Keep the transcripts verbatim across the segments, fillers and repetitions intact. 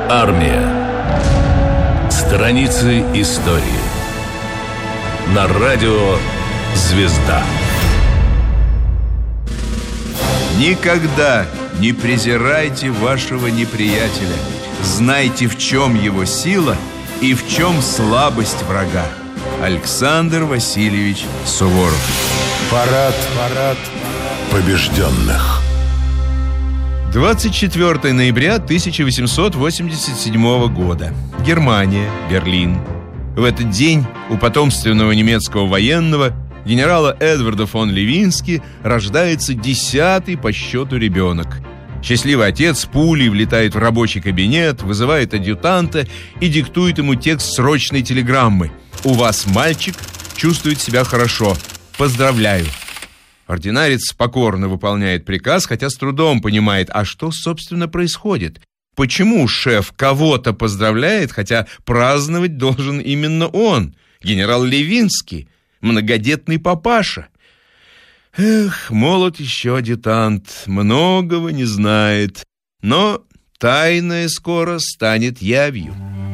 Армия. Страницы истории. На радио «Звезда». Никогда не презирайте вашего неприятеля. Знайте, в чем его сила и в чем слабость врага. Александр Васильевич Суворов. Парад, парад побежденных. двадцать четвёртого ноября тысяча восемьсот восемьдесят седьмого года. Германия, Берлин. В этот день у потомственного немецкого военного генерала Эдварда фон Левински рождается десятый по счету ребенок. Счастливый отец пулей влетает в рабочий кабинет, вызывает адъютанта и диктует ему текст срочной телеграммы. «У вас мальчик, чувствует себя хорошо. Поздравляю». Ординарец покорно выполняет приказ, хотя с трудом понимает, а что, собственно, происходит. Почему шеф кого-то поздравляет, хотя праздновать должен именно он, генерал Левинский, многодетный папаша? Эх, молод еще адъютант, многого не знает, но тайное скоро станет явью.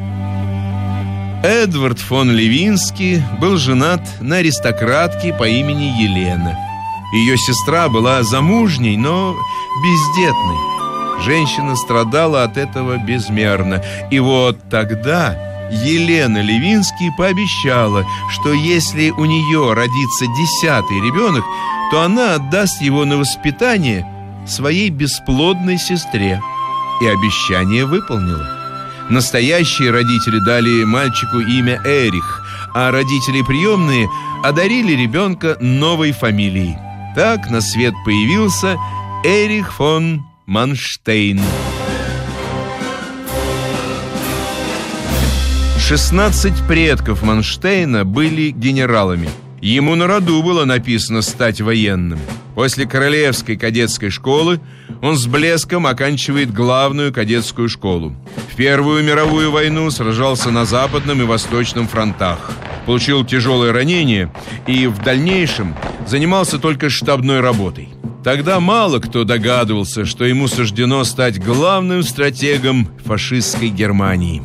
Эдвард фон Левинский был женат на аристократке по имени Елена. Ее сестра была замужней, но бездетной. Женщина страдала от этого безмерно. И вот тогда Елена Левинский пообещала, что если у нее родится десятый ребенок, то она отдаст его на воспитание своей бесплодной сестре. И обещание выполнила. Настоящие родители дали мальчику имя Эрих, а родители приемные одарили ребенка новой фамилией. Так на свет появился Эрих фон Манштейн. шестнадцать предков Манштейна были генералами. Ему на роду было написано стать военным. После королевской кадетской школы он с блеском оканчивает главную кадетскую школу. В Первую мировую войну сражался на Западном и Восточном фронтах. Получил тяжелое ранение и в дальнейшем занимался только штабной работой. Тогда мало кто догадывался, что ему суждено стать главным стратегом фашистской Германии.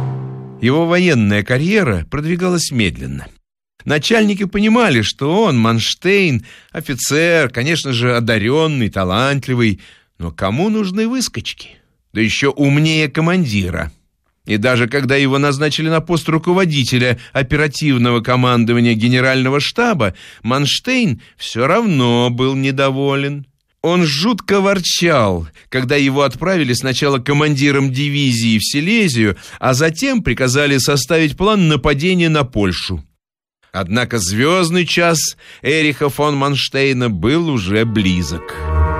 Его военная карьера продвигалась медленно. Начальники понимали, что он, Манштейн, офицер, конечно же, одаренный, талантливый, но кому нужны выскочки? Да еще умнее командира. И даже когда его назначили на пост руководителя оперативного командования генерального штаба, Манштейн все равно был недоволен. Он жутко ворчал, когда его отправили сначала командиром дивизии в Силезию, а затем приказали составить план нападения на Польшу. Однако звездный час Эриха фон Манштейна был уже близок.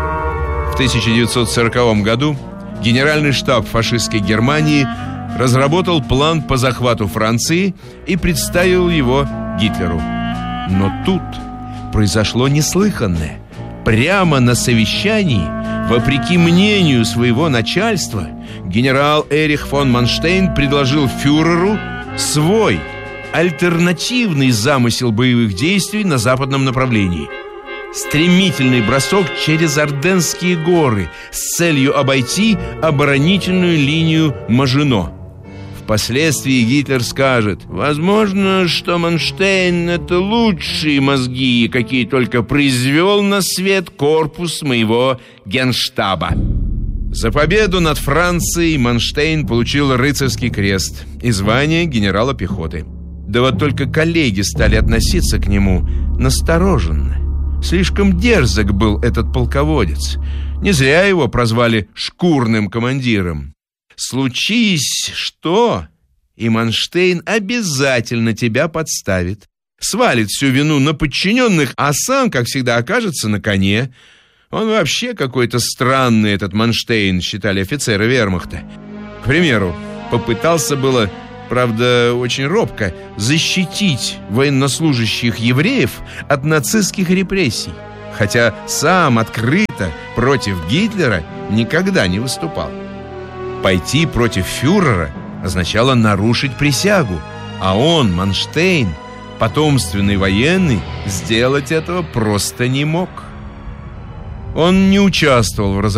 В тысяча девятьсот сороковом году генеральный штаб фашистской Германии разработал план по захвату Франции и представил его Гитлеру. Но тут произошло неслыханное. Прямо на совещании, вопреки мнению своего начальства, генерал Эрих фон Манштейн предложил фюреру свой альтернативный замысел боевых действий на западном направлении. Стремительный бросок через Орденские горы с целью обойти оборонительную линию Мажино. Впоследствии Гитлер скажет: возможно, что Манштейн — это лучшие мозги, какие только произвел на свет корпус моего генштаба. За победу над Францией Манштейн получил рыцарский крест и звание генерала пехоты. Да вот только коллеги стали относиться к нему настороженно. Слишком дерзок был этот полководец. Не зря его прозвали шкурным командиром. Случись что, и Манштейн обязательно тебя подставит. Свалит всю вину на подчиненных, а сам, как всегда, окажется на коне. Он вообще какой-то странный, этот Манштейн, считали офицеры вермахта. К примеру, попытался было, правда, очень робко, защитить военнослужащих евреев от нацистских репрессий, хотя сам открыто против Гитлера никогда не выступал. Пойти против фюрера означало нарушить присягу, а он, Манштейн, потомственный военный, сделать этого просто не мог. Он не участвовал в разработке